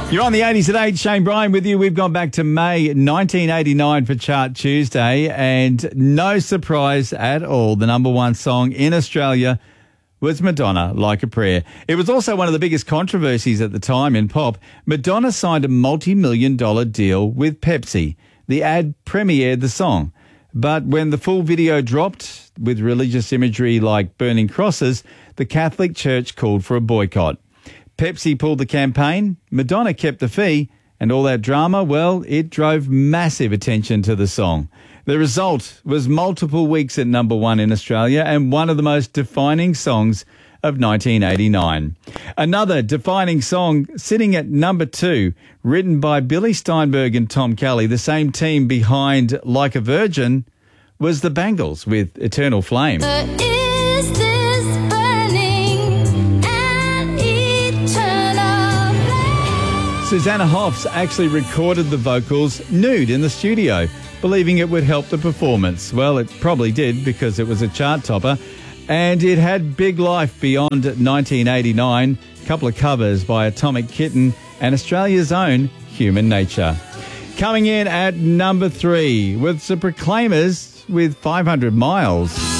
You're on the 80s at 8. Shane Bryan with you. We've gone back to May 1989 for Chart Tuesday, and no surprise at all, the number one song in Australia was Madonna, Like a Prayer. It was also one of the biggest controversies at the time in pop. Madonna signed a multi-million-dollar deal with Pepsi. The ad premiered the song. But when the full video dropped, with religious imagery like burning crosses, the Catholic Church called for a boycott. Pepsi pulled the campaign, Madonna kept the fee, and all that drama, well, it drove massive attention to the song. The result was multiple weeks at number one in Australia and one of the most defining songs of 1989. Another defining song sitting at number two, written by Billy Steinberg and Tom Kelly, the same team behind Like a Virgin, was the Bangles with Eternal Flame. Susanna Hoffs actually recorded the vocals nude in the studio, believing it would help the performance. Well, it probably did because it was a chart topper, and it had big life beyond 1989. A couple of covers by Atomic Kitten and Australia's own Human Nature. Coming in at number three with the Proclaimers with 500 Miles.